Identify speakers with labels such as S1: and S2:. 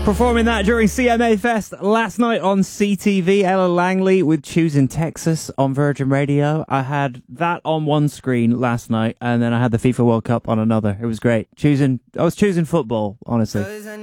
S1: Performing that during CMA Fest last night on CTV, Ella Langley with Choosing Texas on Virgin Radio. I had that on one screen last night, and then I had the FIFA World Cup on another. It was great. I was choosing football, honestly.